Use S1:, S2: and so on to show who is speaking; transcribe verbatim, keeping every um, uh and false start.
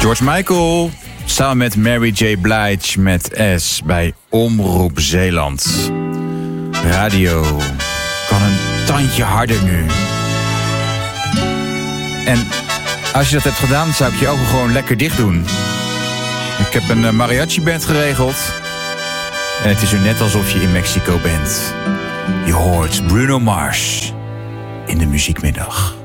S1: George Michael, samen met Mary J. Blige met S bij Omroep Zeeland. Radio kan een tandje harder nu. En als je dat hebt gedaan, zou ik je ogen gewoon lekker dicht doen. Ik heb een mariachi-band geregeld. En het is er net alsof je in Mexico bent. Je hoort Bruno Mars in de muziekmiddag.